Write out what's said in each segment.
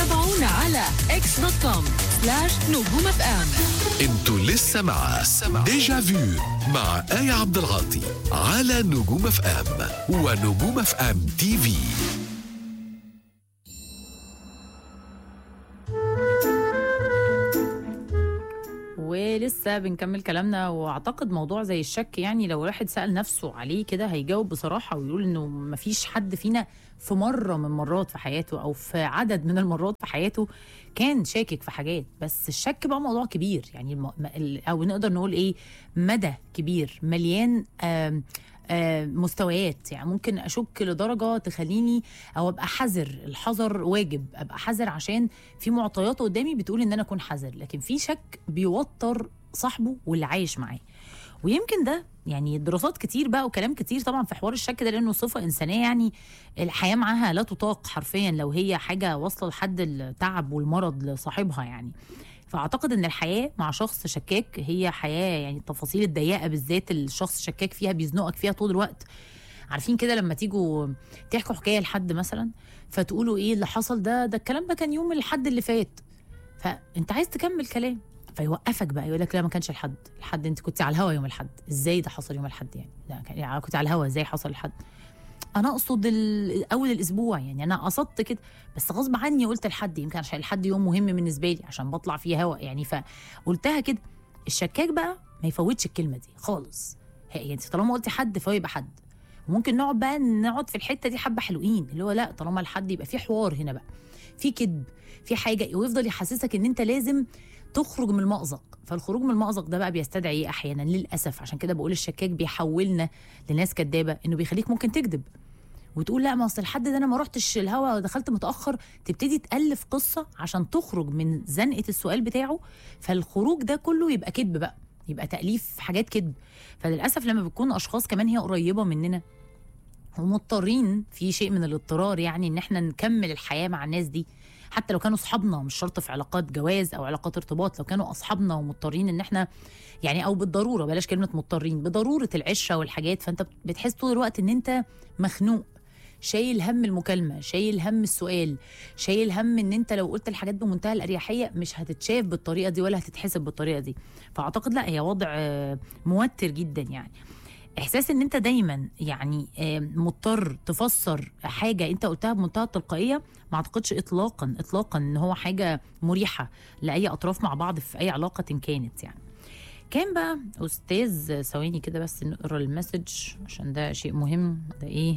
تابعونا على x.com/نجوم اف ام. انتوا لسه مع ديجا فيو مع آية عبد العاطي على نجوم اف ام ونجوم اف ام تي في. ولسه بنكمل كلامنا، واعتقد موضوع زي الشك يعني لو واحد سأل نفسه عليه كده هيجاوب بصراحة ويقول انه مفيش حد فينا في مرة من مرات في حياته او في عدد من المرات في حياته كان شاكك في حاجات. بس الشك بقى موضوع كبير يعني او نقدر نقول ايه، مدى كبير مليان مستويات. يعني ممكن اشك لدرجه تخليني او ابقى حذر. الحذر واجب، ابقى حذر عشان في معطيات قدامي بتقول ان انا اكون حذر، لكن في شك بيوتر صاحبه واللي عايش معاه. ويمكن ده يعني دراسات كتير بقى وكلام كتير طبعا في حوار الشك ده، لانه صفه انسانيه يعني الحياه معاها لا تطاق حرفيا لو هي حاجه واصله لحد التعب والمرض لصاحبها يعني. فاعتقد ان الحياه مع شخص شكاك هي حياه يعني التفاصيل الضيقه بالذات الشخص شكاك فيها بيزنقك فيها طول الوقت. عارفين كده لما تيجوا تحكوا حكايه لحد مثلا فتقولوا ايه اللي حصل ده الكلام ده كان يوم الحد اللي فات، فانت عايز تكمل كلام فيوقفك بقى يقول لك لا ما كانش الحد انت كنت على الهوا يوم الحد. ازاي ده حصل يوم الحد يعني؟ لا يعني كنت على الهوا ازاي حصل الحد؟ انا اقصد اول الاسبوع يعني انا قصدت كده بس غصب عني قلت الحد، يمكن عشان الحد يوم مهم بالنسبه لي عشان بطلع فيه هوا يعني فقلتها كده. الشكاك بقى ما يفوتش الكلمه دي خالص. يعني طالما قلت حد فهو يبقى حد. وممكن نقعد في الحته دي حبه حلوين اللي هو لا طالما الحد يبقى في حوار هنا بقى، في كذب، في حاجه، ويفضل يحسسك ان انت لازم تخرج من المأزق. فالخروج من المأزق ده بقى بيستدعي احيانا للاسف، عشان كده بقول الشكاك بيحولنا لناس كدابه، انه بيخليك ممكن تكذب وتقول لا ما اصل الحد ده انا ما رحتش الهوا ودخلت متاخر، تبتدي تالف قصه عشان تخرج من زنقه السؤال بتاعه. فالخروج ده كله يبقى كذب بقى، يبقى تاليف حاجات كذب. فللاسف لما بتكون اشخاص كمان هي قريبه مننا ومضطرين في شيء من الاضطرار يعني ان احنا نكمل الحياه مع الناس دي، حتى لو كانوا اصحابنا، مش شرط في علاقات جواز او علاقات ارتباط، لو كانوا اصحابنا ومضطرين ان احنا يعني او بالضروره، بلاش كلمه مضطرين، بضروره العشره والحاجات، فانت بتحس طول الوقت ان انت مخنوق، شايل هم المكالمه، شايل هم السؤال، شايل هم ان انت لو قلت الحاجات بمنتهى الاريحيه مش هتتشاف بالطريقه دي ولا هتتحسب بالطريقه دي. فاعتقد لا هي وضع موتر جدا يعني. احساس ان انت دايما يعني مضطر تفسر حاجه انت قلتها بمنتهى التلقائيه، ما اعتقدش اطلاقا اطلاقا ان هو حاجه مريحه لاي اطراف مع بعض في اي علاقه كانت يعني. كان بقى استاذ ثواني كده بس نقرا المسج عشان ده شيء مهم. ده ايه؟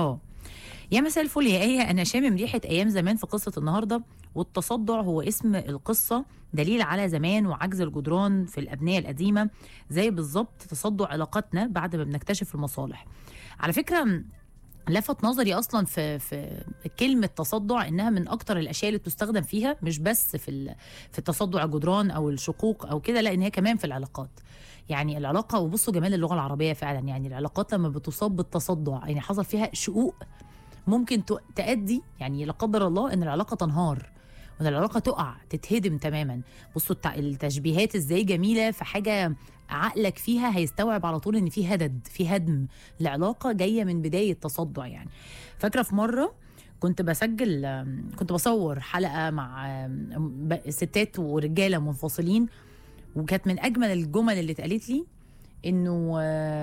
يا مساء الفل يا ايه، انا شامم ريحه ايام زمان في قصه النهارده، والتصدع هو اسم القصه دليل على زمان وعجز الجدران في الابنيه القديمه، زي بالظبط تصدع علاقاتنا بعد ما بنكتشف المصالح. على فكره لفت نظري اصلا في كلمه تصدع انها من اكتر الاشياء اللي بتستخدم فيها، مش بس في تصدع الجدران او الشقوق او كده، لا ان هي كمان في العلاقات. يعني العلاقه، وبصوا جمال اللغه العربيه فعلا، يعني العلاقات لما بتصاب بالتصدع يعني حصل فيها شقوق ممكن تؤدي يعني لا قدر الله ان العلاقه تنهار وان العلاقه تقع تتهدم تماما. بصوا التشبيهات ازاي جميله، في حاجه عقلك فيها هيستوعب على طول ان في هدم العلاقه جايه من بدايه تصدع يعني. فاكره في مره كنت بصور حلقه مع ستات ورجاله منفصلين، وكانت من اجمل الجمل اللي اتقالت لي انه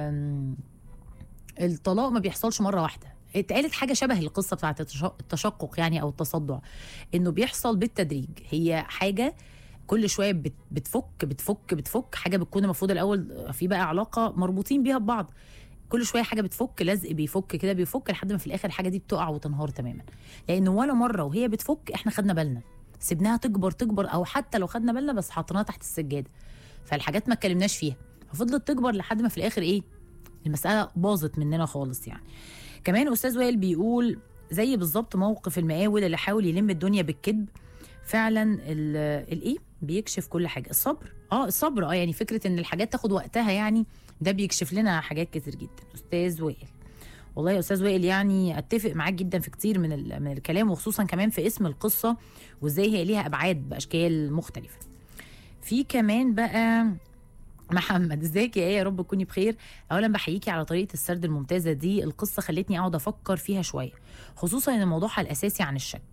الطلاق ما بيحصلش مره واحده. اتقالت حاجه شبه القصه بتاعت التشقق يعني او التصدع، انه بيحصل بالتدريج. هي حاجه كل شويه بتفك حاجه بتكون المفروض الاول في بقى علاقه مربوطين بيها ببعض، كل شويه حاجه بتفك، لزق بيفك لحد ما في الاخر الحاجه دي بتقع وتنهار تماما. لانه ولا مره وهي بتفك احنا خدنا بالنا، سيبناها تكبر، او حتى لو خدنا بالنا بس حطيناها تحت السجاده، فالحاجات ما اتكلمناش فيها، ففضلت تكبر لحد ما في الاخر ايه، المساله باظت مننا خالص يعني. كمان استاذ وائل بيقول زي بالظبط موقف المقاول اللي حاول يلم الدنيا بالكذب، فعلا الايه بيكشف كل حاجه. الصبر يعني فكره ان الحاجات تاخد وقتها يعني ده بيكشف لنا حاجات كتير جدا. استاذ وائل، والله يا استاذ وائل يعني اتفق معاك جدا في كتير من الكلام، وخصوصا كمان في اسم القصه وازاي هي ليها ابعاد باشكال مختلفه. في كمان بقى محمد، ازيك يا ايه، يا رب تكوني بخير. اولا بحييكي على طريقه السرد الممتازه دي، القصه خلتني اقعد افكر فيها شويه، خصوصا ان موضوعها الاساسي عن الشك.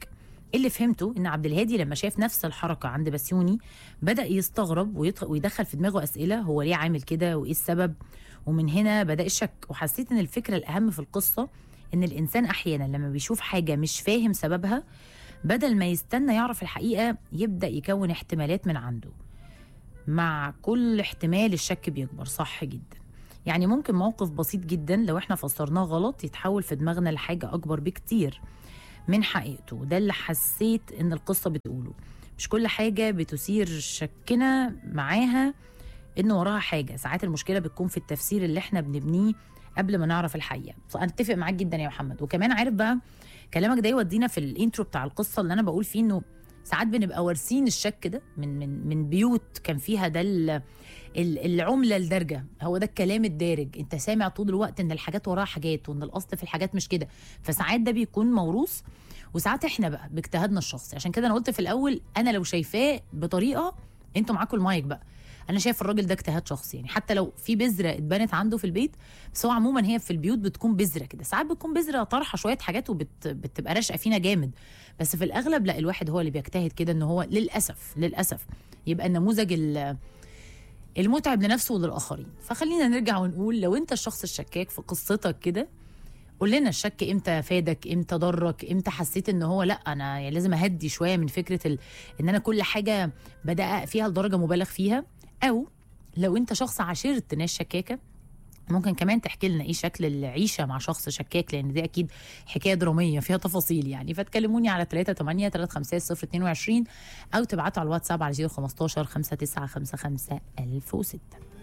اللي فهمته ان عبد الهادي لما شاف نفس الحركه عند بسيوني بدا يستغرب ويدخل في دماغه اسئله، هو ليه عامل كده وايه السبب؟ ومن هنا بدا الشك. وحسيت ان الفكره الاهم في القصه ان الانسان احيانا لما بيشوف حاجه مش فاهم سببها، بدل ما يستنى يعرف الحقيقه يبدا يكون احتمالات من عنده. مع كل احتمال الشك بيكبر. صح جدا. يعني ممكن موقف بسيط جدا لو احنا فسرناه غلط يتحول في دماغنا لحاجه اكبر بكتير من حقيقته. ده اللي حسيت ان القصه بتقوله. مش كل حاجه بتثير شكنا معاها ان وراها حاجه، ساعات المشكله بتكون في التفسير اللي احنا بنبنيه قبل ما نعرف الحقيقه. انا اتفق معاك جدا يا محمد. وكمان عارف بقى كلامك ده يودينا في الانترو بتاع القصه اللي انا بقول فيه انه ساعات بنبقى وارثين الشك ده من بيوت كان فيها ده العمله الدارجه. هو ده الكلام الدارج، انت سامع طول الوقت ان الحاجات وراها حاجات وان الاصل في الحاجات مش كده. فساعات ده بيكون موروث، وساعات احنا بقى باجتهادنا الشخصي. عشان كده انا قلت في الاول انا لو شايفاه بطريقه، انتوا معاكم المايك بقى، انا شايف الراجل ده اجتهاد شخصي. يعني حتى لو في بذره اتبنت عنده في البيت، بس هو عموما هي في البيوت بتكون بذره كده، ساعات بتكون بذره طرحه شويه حاجات وبتبقى راشقه فينا جامد، بس في الاغلب لا، الواحد هو اللي بيجتهد كده ان هو للاسف يبقى النموذج المتعب لنفسه وللاخرين. فخلينا نرجع ونقول لو انت الشخص الشكاك في قصتك كده، قول لنا الشك امتى فادك، امتى ضرك، امتى حسيت ان هو لا انا يعني لازم اهدي شويه من فكره ان انا كل حاجه بدأ فيها لدرجه مبالغ فيها. او لو انت شخص عاشرت ناس شكاكه، ممكن كمان تحكي لنا ايه شكل العيشه مع شخص شكاك، لان دي اكيد حكايه دراميه فيها تفاصيل يعني. فتكلموني على 38 350 022 او تبعتوا على الواتساب على 015 5955 1006.